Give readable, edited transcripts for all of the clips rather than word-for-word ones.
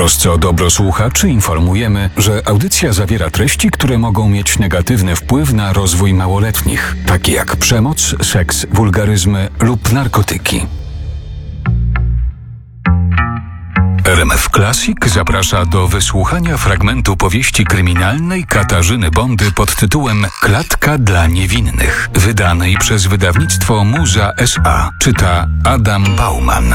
trosce o dobro słuchaczy informujemy, że audycja zawiera treści, które mogą mieć negatywny wpływ na rozwój małoletnich, takie jak przemoc, seks, wulgaryzmy lub narkotyki. RMF Classic zaprasza do wysłuchania fragmentu powieści kryminalnej Katarzyny Bondy pod tytułem Klatka dla niewinnych, wydanej przez wydawnictwo Muza S.A. Czyta Adam Bauman.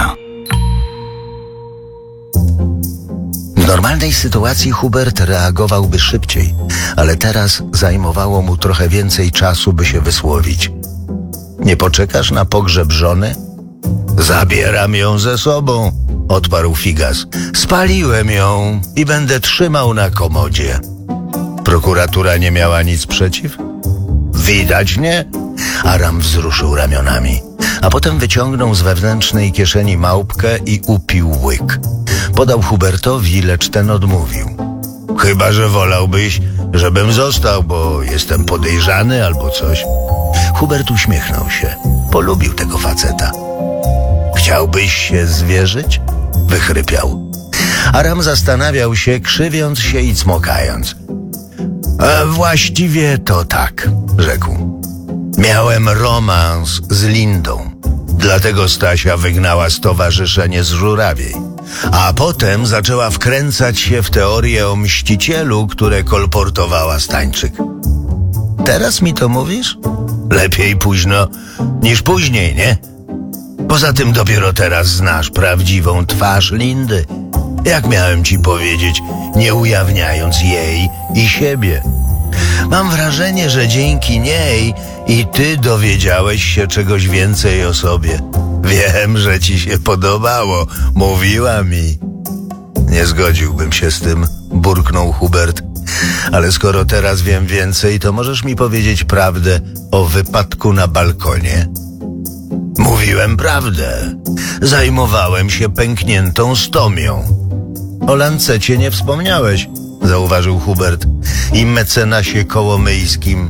W normalnej sytuacji Hubert reagowałby szybciej, ale teraz zajmowało mu trochę więcej czasu, by się wysłowić. Nie poczekasz na pogrzeb żony? Zabieram ją ze sobą, odparł Figas. Spaliłem ją i będę trzymał na komodzie. Prokuratura nie miała nic przeciw? Widać nie? Aram wzruszył ramionami, a potem wyciągnął z wewnętrznej kieszeni małpkę i upił łyk. Podał Hubertowi, lecz ten odmówił. Chyba że wolałbyś, żebym został, bo jestem podejrzany albo coś. Hubert uśmiechnął się. Polubił tego faceta. Chciałbyś się zwierzyć? Wychrypiał. Aram zastanawiał się, krzywiąc się i cmokając. A właściwie to tak, rzekł. Miałem romans z Lindą. Dlatego Stasia wygnała stowarzyszenie z Żurawiej. A potem zaczęła wkręcać się w teorie o mścicielu, które kolportowała Stańczyk. Teraz mi to mówisz? Lepiej późno niż później, nie? Poza tym dopiero teraz znasz prawdziwą twarz Lindy. Jak miałem ci powiedzieć, nie ujawniając jej i siebie? Mam wrażenie, że dzięki niej i ty dowiedziałeś się czegoś więcej o sobie. Wiem, że ci się podobało, mówiła mi. Nie zgodziłbym się z tym, burknął Hubert. Ale skoro teraz wiem więcej, to możesz mi powiedzieć prawdę o wypadku na balkonie? Mówiłem prawdę. Zajmowałem się pękniętą stomią. O lancecie nie wspomniałeś, zauważył Hubert. I mecenasie kołomyjskim.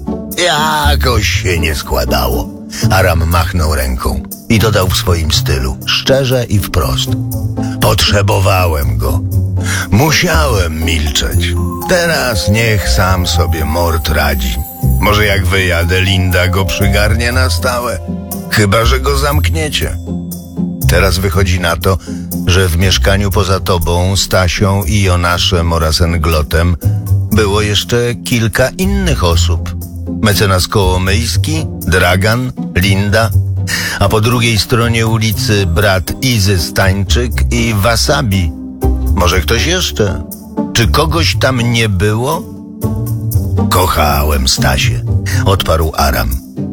Jakoś się nie składało. Aram machnął ręką i dodał w swoim stylu, szczerze i wprost. Potrzebowałem go. Musiałem milczeć. Teraz niech sam sobie mord radzi. Może jak wyjadę, Linda go przygarnie na stałe. Chyba że go zamkniecie. Teraz wychodzi na to, że w mieszkaniu poza tobą, Stasią i Jonaszem oraz Englotem było jeszcze kilka innych osób. Mecenas Kołomyjski, Dragan, Linda, a po drugiej stronie ulicy brat Izy Stańczyk i Wasabi. Może ktoś jeszcze? Czy kogoś tam nie było? Kochałem Stasię, odparł Aram.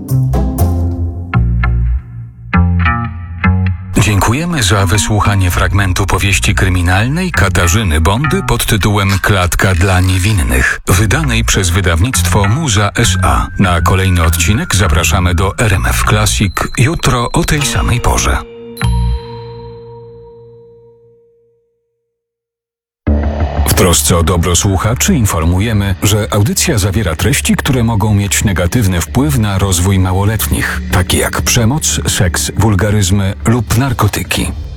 Dziękujemy za wysłuchanie fragmentu powieści kryminalnej Katarzyny Bondy pod tytułem Klatka dla niewinnych, wydanej przez wydawnictwo Muza S.A. Na kolejny odcinek zapraszamy do RMF Classic jutro o tej samej porze. W trosce o dobro słuchaczy informujemy, że audycja zawiera treści, które mogą mieć negatywny wpływ na rozwój małoletnich, takie jak przemoc, seks, wulgaryzmy lub narkotyki.